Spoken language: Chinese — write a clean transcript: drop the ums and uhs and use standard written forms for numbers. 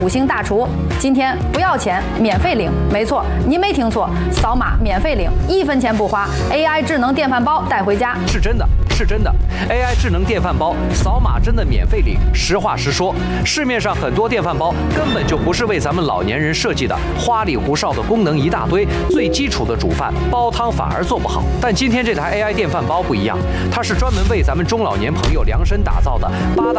5星大厨，今天不要钱，免费领。没错，您没听错，扫码免费领，1分钱不花。AI 智能电饭煲带回家， 是真的，是真的。AI 智能电饭煲扫码真的免费领。实话实说，市面上很多电饭煲根本就不是为咱们老年人设计的，花里胡哨的功能一大堆，最基础的煮饭煲汤反而做不好。但今天这台 AI 电饭煲不一样，它是专门为咱们中老年朋友量身打造的8大